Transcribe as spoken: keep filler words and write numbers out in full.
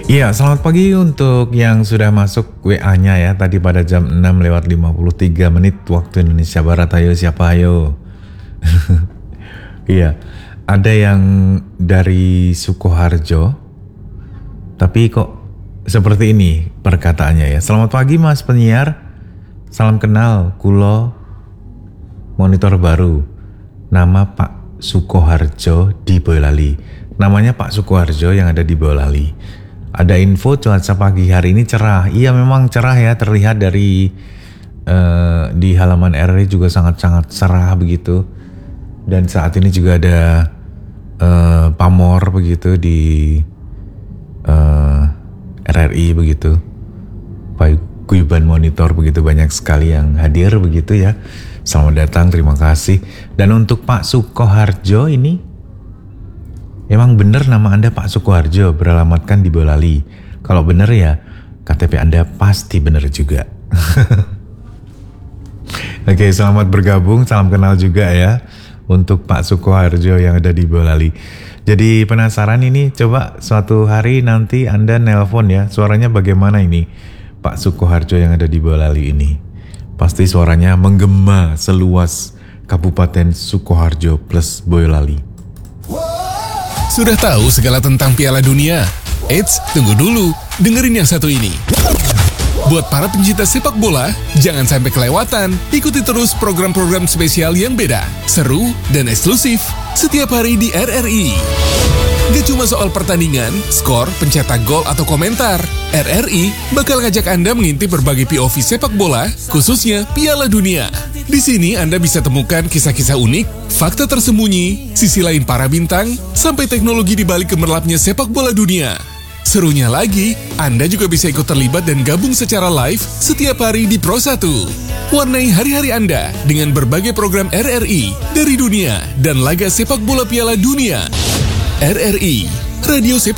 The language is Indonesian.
Iya, selamat pagi untuk yang sudah masuk W A-nya ya. Tadi pada jam enam lewat lima puluh tiga menit waktu Indonesia Barat. Ayo siapa ayo? Iya, ada yang dari Sukoharjo. Tapi kok seperti ini perkataannya ya. Selamat pagi Mas penyiar. Salam kenal, kulo monitor baru. Nama Pak Sukoharjo di Boyolali. Namanya Pak Sukoharjo yang ada di Boyolali. Ada info cuaca pagi hari ini cerah. Iya memang cerah ya, terlihat dari uh, di halaman R R I juga sangat-sangat cerah begitu. Dan saat ini juga ada uh, pamor begitu di uh, R R I begitu. Paguyuban monitor begitu, banyak sekali yang hadir begitu ya. Selamat datang, terima kasih. Dan untuk Pak Sukoharjo ini, emang benar nama Anda Pak Sukoharjo beralamatkan di Boyolali. Kalau benar ya K T P Anda pasti benar juga. Oke, selamat bergabung, salam kenal juga ya untuk Pak Sukoharjo yang ada di Boyolali. Jadi penasaran ini, coba suatu hari nanti Anda nelpon ya, suaranya bagaimana ini Pak Sukoharjo yang ada di Boyolali ini. Pasti suaranya menggema seluas Kabupaten Sukoharjo plus Boyolali. Sudah tahu segala tentang Piala Dunia? Eits, tunggu dulu, dengerin yang satu ini. Buat para pencinta sepak bola, jangan sampai kelewatan. Ikuti terus program-program spesial yang beda, seru, dan eksklusif setiap hari di R R I. Gak cuma soal pertandingan, skor, pencetak gol, atau komentar. R R I bakal ngajak Anda mengintip berbagai P O V sepak bola, khususnya Piala Dunia. Di sini Anda bisa temukan kisah-kisah unik, fakta tersembunyi, sisi lain para bintang, sampai teknologi di balik gemerlapnya sepak bola dunia. Serunya lagi, Anda juga bisa ikut terlibat dan gabung secara live setiap hari di Pro satu. Warnai hari-hari Anda dengan berbagai program R R I dari dunia dan laga sepak bola Piala Dunia. R R I, Radio Sepak